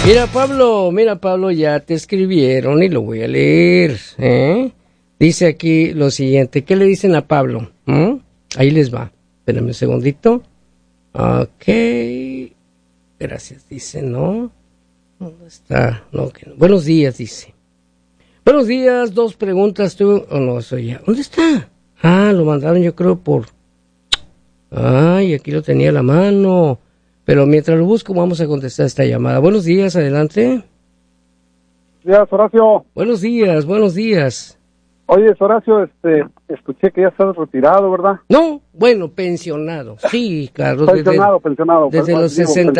Mira Pablo, ya te escribieron y lo voy a leer, Dice aquí lo siguiente, ¿qué le dicen a Pablo? Ahí les va, espérame un segundito. Ok, gracias, dice, ¿no? ¿Dónde está? No, que no. Buenos días, dice. Buenos días, 2 preguntas, tú, no, eso ya. ¿Dónde está? Lo mandaron yo creo por... aquí lo tenía a la mano. Pero mientras lo busco, vamos a contestar esta llamada. Buenos días, adelante. Buenos días, Horacio. Buenos días. Oye, Horacio, escuché que ya estás retirado, ¿verdad? No, bueno, pensionado. Sí, claro. Pensionado. Desde los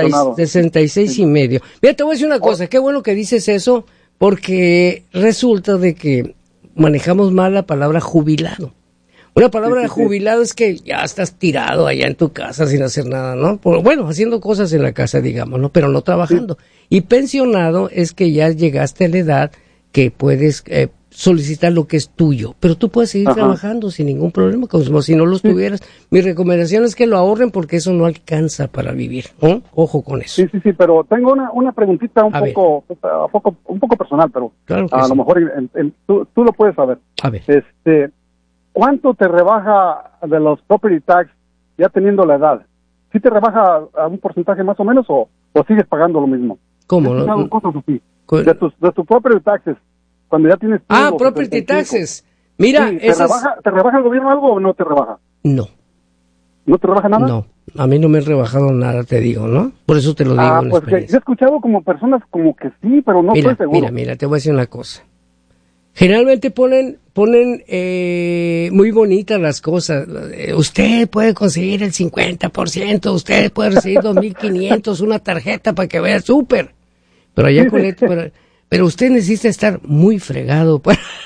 66 y medio. Mira, te voy a decir una cosa. Qué bueno que dices eso, porque resulta de que manejamos mal la palabra jubilado. Una palabra de jubilado es que ya estás tirado allá en tu casa sin hacer nada, ¿no? Bueno, haciendo cosas en la casa, digamos, ¿no? Pero no trabajando. Sí. Y pensionado es que ya llegaste a la edad que puedes solicitar lo que es tuyo. Pero tú puedes seguir trabajando sin ningún problema, como si no lo tuvieras. Mi recomendación es que lo ahorren porque eso no alcanza para vivir, ¿no? Ojo con eso. Sí, pero tengo una preguntita un poco personal, pero claro que a lo mejor tú lo puedes saber. A ver. ¿Cuánto te rebaja de los property tax ya teniendo la edad? ¿Sí te rebaja a un porcentaje más o menos o sigues pagando lo mismo? ¿Cómo? ¿No? Cosas así. De tus property taxes, cuando ya tienes... property taxes. Mira, sí, ¿te rebaja el gobierno algo o no te rebaja? No. ¿No te rebaja nada? No, a mí no me he rebajado nada, te digo, ¿no? Por eso te lo digo. Pues que yo he escuchado como personas como que sí, pero no estoy seguro. Mira, te voy a decir una cosa. Generalmente ponen muy bonitas las cosas. Usted puede conseguir el 50%, usted puede recibir 2,500, una tarjeta para que vea súper. Pero allá con esto, pero usted necesita estar muy fregado.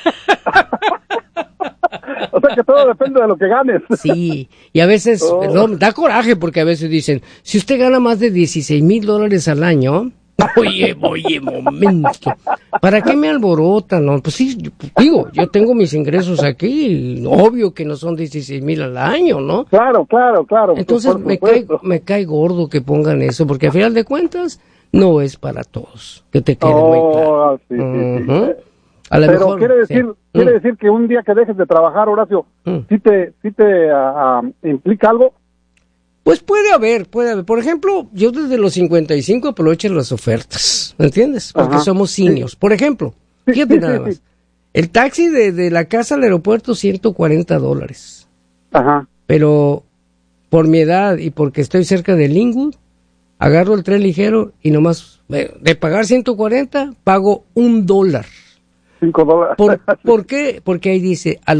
O sea que todo depende de lo que ganes. Sí, y a veces da coraje porque a veces dicen, si usted gana más de $16,000 al año... Oye, momento. ¿Para qué me alborotan? No, pues sí, yo tengo mis ingresos aquí, obvio que no son 16,000 al año, ¿no? Claro. Entonces me cae gordo que pongan eso, porque al final de cuentas no es para todos, que te quede muy claro. Sí. A lo Pero mejor, quiere decir que un día que dejes de trabajar, Horacio, ¿sí te implica algo? Pues puede haber. Por ejemplo, yo desde los 55 aprovecho las ofertas, ¿me entiendes? Porque somos seniors. Sí. Por ejemplo, fíjate nada más. El taxi de la casa al aeropuerto, $140. Pero por mi edad y porque estoy cerca de Linwood, agarro el tren ligero y nomás, de pagar 140, pago $1. $5. ¿Por qué? Porque ahí dice...